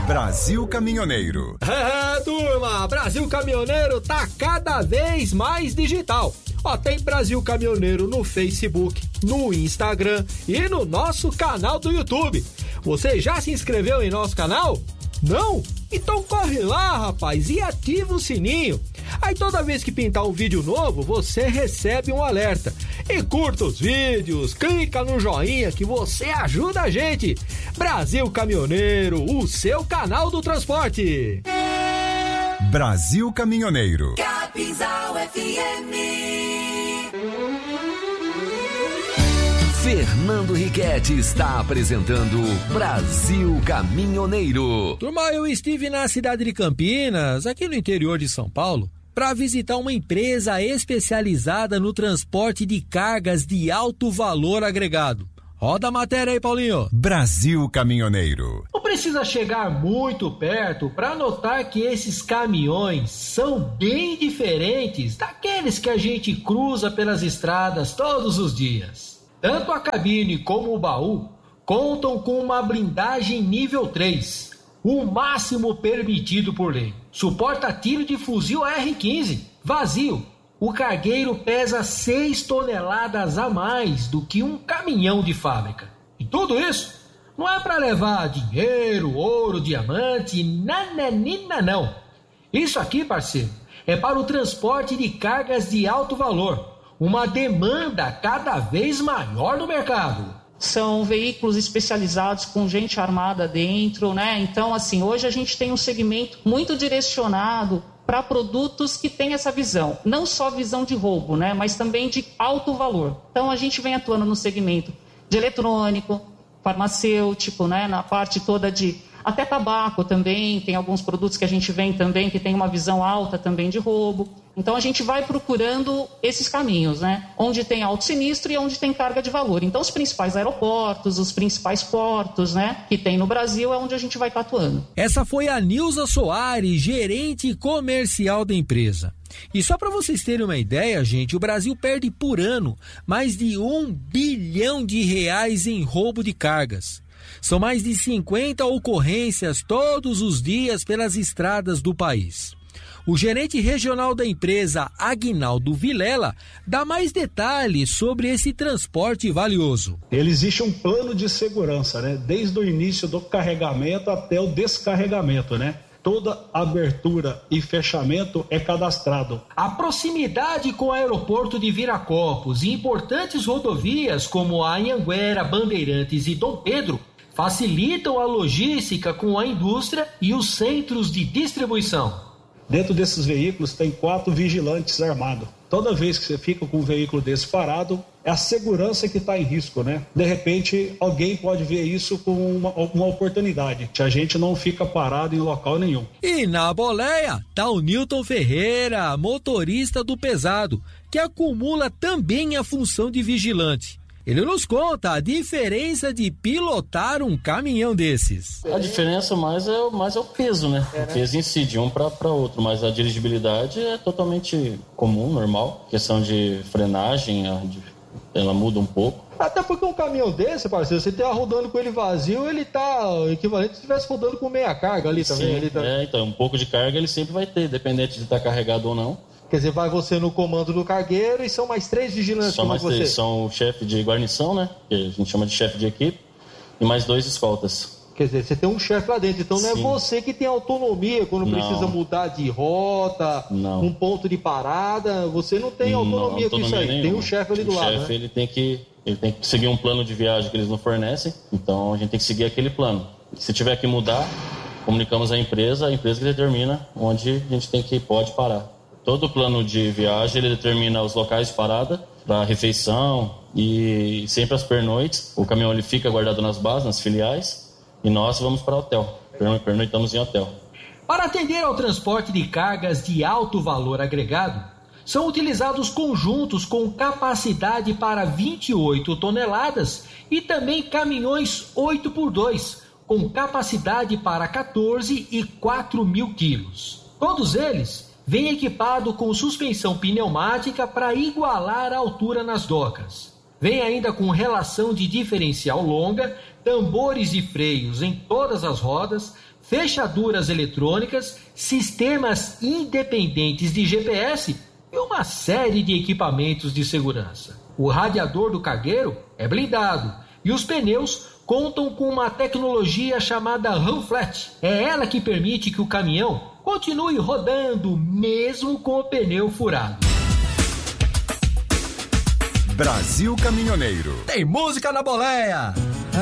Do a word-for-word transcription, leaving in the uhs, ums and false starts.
Brasil Caminhoneiro. É, turma, Brasil Caminhoneiro tá cada vez mais digital. Ó, tem Brasil Caminhoneiro no Facebook, no Instagram e no nosso canal do YouTube. Você já se inscreveu em nosso canal? Não? Então corre lá, rapaz, e ativa o sininho. Aí toda vez que pintar um vídeo novo, você recebe um alerta. E curta os vídeos, clica no joinha que você ajuda a gente. Brasil Caminhoneiro, o seu canal do transporte. Brasil Caminhoneiro. Capinzal F M. Fernando Riquetti está apresentando Brasil Caminhoneiro. Turma, eu estive na cidade de Campinas, aqui no interior de São Paulo, para visitar uma empresa especializada no transporte de cargas de alto valor agregado. Roda a matéria aí, Paulinho. Brasil Caminhoneiro. Não precisa chegar muito perto para notar que esses caminhões são bem diferentes daqueles que a gente cruza pelas estradas todos os dias. Tanto a cabine como o baú contam com uma blindagem nível três, o máximo permitido por lei. Suporta tiro de fuzil R quinze, vazio. O cargueiro pesa seis toneladas a mais do que um caminhão de fábrica. E tudo isso não é para levar dinheiro, ouro, diamante, nananina não. Isso aqui, parceiro, é para o transporte de cargas de alto valor. Uma demanda cada vez maior no mercado. São veículos especializados com gente armada dentro, né? Então, assim, hoje a gente tem um segmento muito direcionado para produtos que têm essa visão. Não só visão de roubo, né? Mas também de alto valor. Então, a gente vem atuando no segmento de eletrônico, farmacêutico, né? Na parte toda de... Até tabaco também, tem alguns produtos que a gente vem também que tem uma visão alta também de roubo. Então a gente vai procurando esses caminhos, né? Onde tem alto sinistro e onde tem carga de valor. Então os principais aeroportos, os principais portos, né? Que tem no Brasil é onde a gente vai estar atuando. Essa foi a Nilza Soares, gerente comercial da empresa. E só para vocês terem uma ideia, gente, o Brasil perde por ano mais de um bilhão de reais em roubo de cargas. São mais de cinquenta ocorrências todos os dias pelas estradas do país. O gerente regional da empresa, Aguinaldo Vilela, dá mais detalhes sobre esse transporte valioso. Ele existe um plano de segurança, né? Desde o início do carregamento até o descarregamento, né? Toda abertura e fechamento é cadastrado. A proximidade com o aeroporto de Viracopos e importantes rodovias como a Anhanguera, Bandeirantes e Dom Pedro facilitam a logística com a indústria e os centros de distribuição. Dentro desses veículos tem quatro vigilantes armados. Toda vez que você fica com um veículo desse parado, é a segurança que está em risco, né? De repente, alguém pode ver isso como uma, uma oportunidade. A gente não fica parado em local nenhum. E na boleia tá o Nilton Ferreira, motorista do pesado, que acumula também a função de vigilante. Ele nos conta a diferença de pilotar um caminhão desses. A diferença mais é, mais é o peso, né? É, né? O peso em si, de um para outro, mas a dirigibilidade é totalmente comum, normal. A questão de frenagem, ela muda um pouco. Até porque um caminhão desse, parceiro, você tá rodando com ele vazio, ele tá equivalente se estivesse rodando com meia carga ali também. Sim, ali tá... é, então, um pouco de carga ele sempre vai ter, dependente de estar carregado ou não. Quer dizer, vai você no comando do cargueiro e são mais três vigilantes Só como mais você. Três, são o chefe de guarnição, né? Que a gente chama de chefe de equipe, e mais dois escoltas. Quer dizer, você tem um chefe lá dentro, então não é Sim. você que tem autonomia quando não. precisa mudar de rota, não. um ponto de parada, você não tem autonomia, não, autonomia com isso aí, nenhuma. tem um chefe ali do o lado. O chefe, né? ele, tem que, ele tem que seguir um plano de viagem que eles não fornecem, então a gente tem que seguir aquele plano. Se tiver que mudar, comunicamos à empresa, a empresa que determina onde a gente tem que pode parar. Todo o plano de viagem, ele determina os locais de parada para refeição e sempre às pernoites. O caminhão ele fica guardado nas bases, nas filiais, e nós vamos para o hotel. Pernoitamos em hotel. Para atender ao transporte de cargas de alto valor agregado, são utilizados conjuntos com capacidade para vinte e oito toneladas e também caminhões oito por dois, com capacidade para quatorze e quatro mil quilos. Todos eles vem equipado com suspensão pneumática para igualar a altura nas docas. Vem ainda com relação de diferencial longa, tambores de freios em todas as rodas, fechaduras eletrônicas, sistemas independentes de G P S e uma série de equipamentos de segurança. O radiador do cargueiro é blindado e os pneus contam com uma tecnologia chamada Run Flat. É ela que permite que o caminhão continue rodando mesmo com o pneu furado. Brasil Caminhoneiro. Tem música na boleia!